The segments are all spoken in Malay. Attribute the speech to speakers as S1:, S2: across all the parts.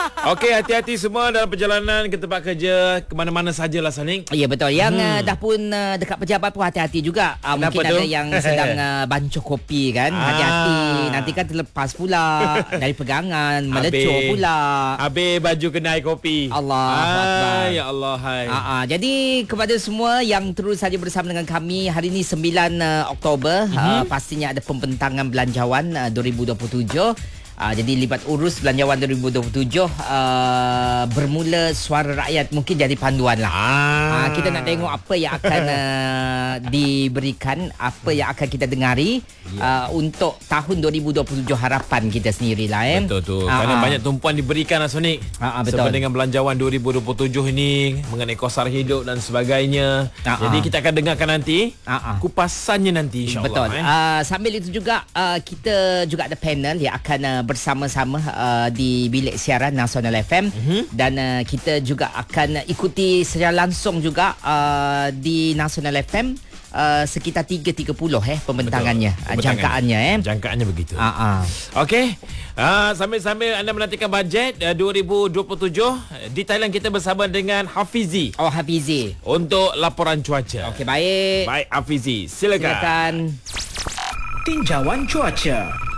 S1: Okey, hati-hati semua dalam perjalanan ke tempat kerja, ke mana-mana sajalah Sonic.
S2: Ya betul. Yang dah pun dekat pejabat pun hati-hati juga. Mungkin
S1: tu?
S2: ada yang sedang bancuh kopi kan. Hati-hati. Nanti kan terlepas pula dari pegangan, melecur pula.
S1: Habis baju kena air kopi.
S2: Akbar.
S1: Ya Allah, hai.
S2: Jadi kepada semua yang terus saja bersama dengan kami, hari ini 9 Oktober, pastinya ada pembentangan belanjawan 2027. Jadi libat urus belanjawan 2027, bermula suara rakyat mungkin jadi panduan lah. Kita nak tengok apa yang akan diberikan, apa yang akan kita dengari untuk tahun 2027 harapan kita sendirilah.
S1: Betul tu. Kerana banyak tumpuan diberikan lah Sonic.
S2: Betul.
S1: Sebab dengan belanjawan 2027 ini mengenai kos sara hidup dan sebagainya. Jadi kita akan dengarkan nanti kupasannya nanti insya-Allah.
S2: Betul. Sambil itu juga kita juga ada panel yang akan bersama-sama di bilik siaran Nasional FM, dan kita juga akan ikuti secara langsung juga di Nasional FM sekitar 3.30 pembentangannya. Jangkaannya
S1: Jangkaannya begitu. Okey. Sambil-sambil anda menantikan bajet 2027 di Thailand, kita bersama dengan Hafizi.
S2: Hafizi
S1: untuk laporan cuaca.
S2: Okey, baik.
S1: Baik Hafizi, silakan.
S3: Tinjauan cuaca.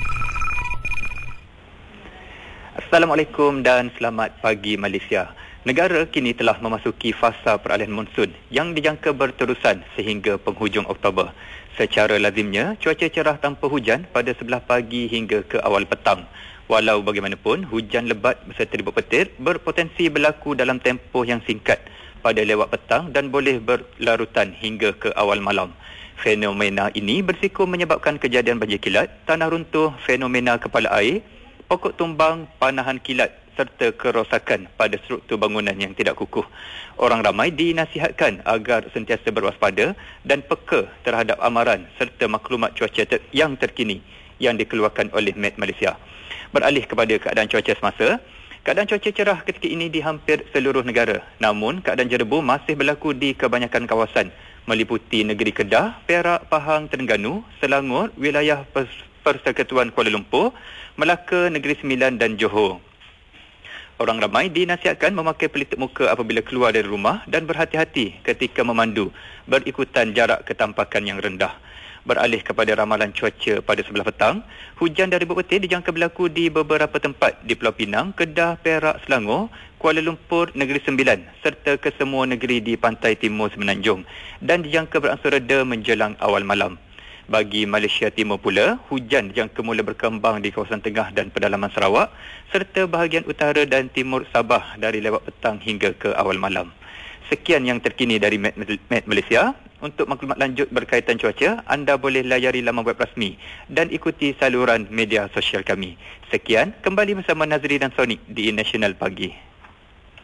S4: Assalamualaikum dan selamat pagi Malaysia. Negara kini telah memasuki fasa peralihan monsun yang dijangka berterusan sehingga penghujung Oktober. Secara lazimnya, cuaca cerah tanpa hujan pada sebelah pagi hingga ke awal petang. Walau bagaimanapun, hujan lebat beserta ribut petir berpotensi berlaku dalam tempoh yang singkat pada lewat petang dan boleh berlarutan hingga ke awal malam. Fenomena ini berisiko menyebabkan kejadian banjir kilat, tanah runtuh, fenomena kepala air, pokok tumbang, panahan kilat serta kerosakan pada struktur bangunan yang tidak kukuh. Orang ramai dinasihatkan agar sentiasa berwaspada dan peka terhadap amaran serta maklumat cuaca yang terkini yang dikeluarkan oleh Met Malaysia. Beralih kepada keadaan cuaca semasa, keadaan cuaca cerah ketika ini di hampir seluruh negara. Namun, keadaan jerebu masih berlaku di kebanyakan kawasan meliputi negeri Kedah, Perak, Pahang, Terengganu, Selangor, wilayah Persekutuan Kuala Lumpur, Melaka, Negeri Sembilan dan Johor. Orang ramai dinasihatkan memakai pelitup muka apabila keluar dari rumah dan berhati-hati ketika memandu berikutan jarak ketampakan yang rendah. Beralih kepada ramalan cuaca pada sebelah petang, hujan dan ribut petir dijangka berlaku di beberapa tempat di Pulau Pinang, Kedah, Perak, Selangor, Kuala Lumpur, Negeri Sembilan serta ke semua negeri di pantai timur Semenanjung dan dijangka berangsur reda menjelang awal malam. Bagi Malaysia Timur pula, hujan yang mula berkembang di kawasan tengah dan pedalaman Sarawak serta bahagian utara dan timur Sabah dari lewat petang hingga ke awal malam. Sekian yang terkini dari Met Malaysia. Untuk maklumat lanjut berkaitan cuaca, anda boleh layari laman web rasmi dan ikuti saluran media sosial kami. Sekian, kembali bersama Nazri dan Sonic di Nasional Pagi.